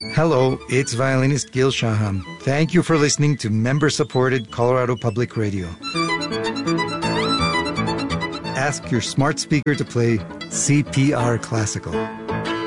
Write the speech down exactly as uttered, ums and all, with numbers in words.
Hello, it's violinist Gil Shaham. Thank you for listening to member-supported Colorado Public Radio. Ask your smart speaker to play C P R Classical.